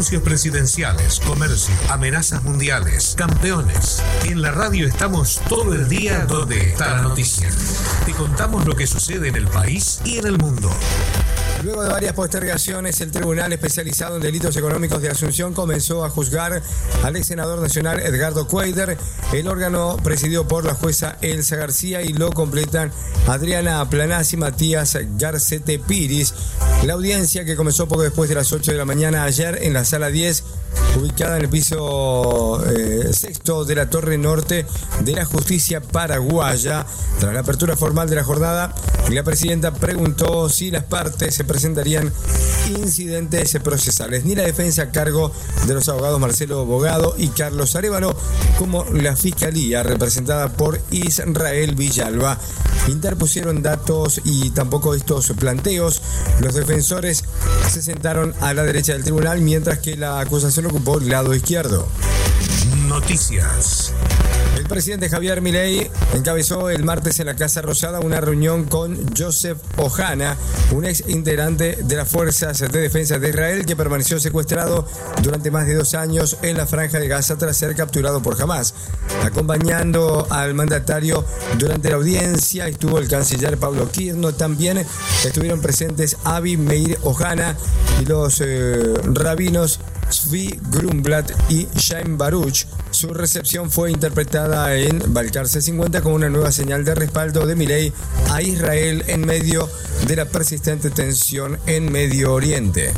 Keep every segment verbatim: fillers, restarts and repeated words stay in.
anuncios presidenciales, comercio, amenazas mundiales, campeones. En la radio estamos todo el día donde está la noticia. Te contamos lo que sucede en el país y en el mundo. Luego de varias postergaciones, el Tribunal Especializado en Delitos Económicos de Asunción comenzó a juzgar al ex senador nacional Edgardo Cuéllar. El órgano presidido por la jueza Elsa García y lo completan Adriana Planaz y Matías Garcete Piris. La audiencia, que comenzó poco después de las ocho de la mañana ayer en la sala diez, ubicada en el piso eh, sexto de la Torre Norte de la Justicia Paraguaya. Tras la apertura formal de la jornada, la presidenta preguntó si las partes se presentarían incidentes procesales. Ni la defensa a cargo de los abogados Marcelo Bogado y Carlos Arévalo, como la fiscalía representada por Israel Villalba, interpusieron datos y tampoco estos planteos. Los defensores se sentaron a la derecha del tribunal, mientras que la acusación ocupó el lado izquierdo. Noticias. El presidente Javier Milei encabezó el martes en la Casa Rosada una reunión con Joseph Ohana, un ex integrante de las Fuerzas de Defensa de Israel que permaneció secuestrado durante más de dos años en la Franja de Gaza tras ser capturado por Hamas. Acompañando al mandatario durante la audiencia estuvo el canciller Pablo Kirno. También estuvieron presentes Avi Meir Ohana y los eh, rabinos Zvi Grumblat y Shaim Baruch. Su recepción fue interpretada en Balcarce cincuenta como una nueva señal de respaldo de Milei a Israel en medio de la persistente tensión en Medio Oriente.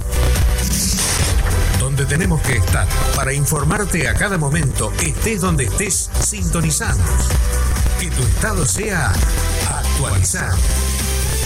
Donde tenemos que estar para informarte a cada momento, estés donde estés, sintonizados. Que tu estado sea actualizado.